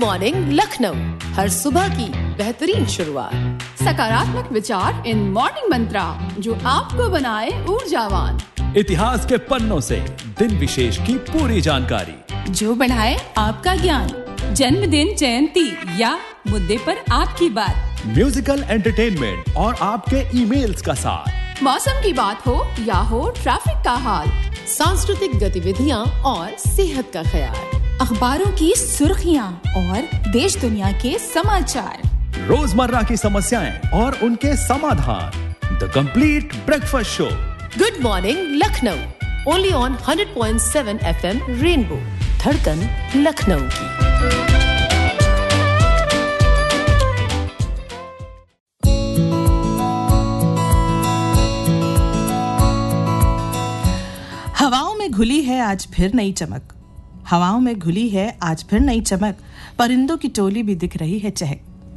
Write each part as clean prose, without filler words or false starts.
Morning Lucknow, हर सुबह की बेहतरीन शुरुआत। सकारात्मक विचार इन मॉर्निंग मंत्रा जो आपको बनाए ऊर्जावान। इतिहास के पन्नों से दिन विशेष की पूरी जानकारी जो बढ़ाए आपका ज्ञान। जन्मदिन, जयंती या मुद्दे पर आपकी बात। म्यूजिकल एंटरटेनमेंट और आपके ईमेल्स का साथ। मौसम की बात हो या हो ट्रैफिक का हाल। सांस्कृतिक गतिविधियाँ और सेहत का ख्याल। अखबारों की सुर्खियाँ और देश दुनिया के समाचार। रोजमर्रा की समस्याएं और उनके समाधान। The complete breakfast show. Good morning Lucknow, only on 100.7 FM rainbow. धड़कन लखनऊ की। हवाओं में घुली है आज फिर नई चमक। हवाओं में घुली है आज फिर नई चमक। परिंदों की टोली भी दिख रही है चहक।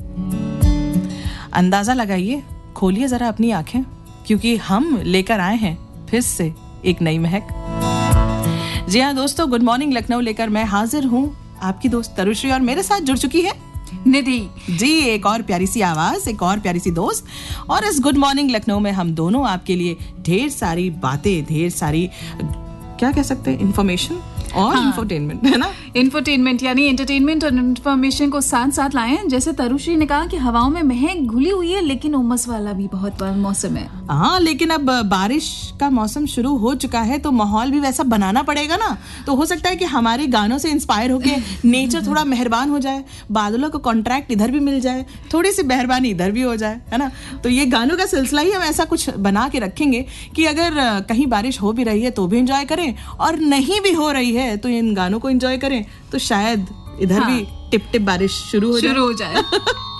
अंदाजा लगाइए, खोलिए जरा अपनी आंखें, क्योंकि हम लेकर आए हैं फिर से एक नई महक। जी हाँ दोस्तों, गुड मॉर्निंग लखनऊ लेकर मैं हाजिर हूँ आपकी दोस्त तरुश्री, और मेरे साथ जुड़ चुकी है निधि जी। एक और प्यारी सी आवाज, एक और प्यारी सी दोस्त। और इस गुड मॉर्निंग लखनऊ में हम दोनों आपके लिए ढेर सारी बातें, ढेर सारी क्या कह सकते हैं, इंफॉर्मेशन और इंफोटेनमेंट, है ना। इंफोटेनमेंट यानी एंटरटेनमेंट और इन्फॉर्मेशन को साथ साथ लाए हैं। जैसे तरुश्री ने कहा कि हवाओं में महक घुली हुई है, लेकिन उमस वाला भी बहुत मौसम है। हाँ, लेकिन अब बारिश का मौसम शुरू हो चुका है तो माहौल भी वैसा बनाना पड़ेगा ना। तो हो सकता है कि हमारे गानों से इंस्पायर होके नेचर थोड़ा मेहरबान हो जाए, बादलों को कॉन्ट्रैक्ट इधर भी मिल जाए, थोड़ी सी मेहरबानी इधर भी हो जाए, है ना। तो ये गानों का सिलसिला ही हम ऐसा कुछ बना के रखेंगे कि अगर कहीं बारिश हो भी रही है तो भी एंजॉय करें, और नहीं भी हो रही है तो इन गानों को एंजॉय करें, तो शायद इधर भी टिप टिप बारिश शुरू हो जाए।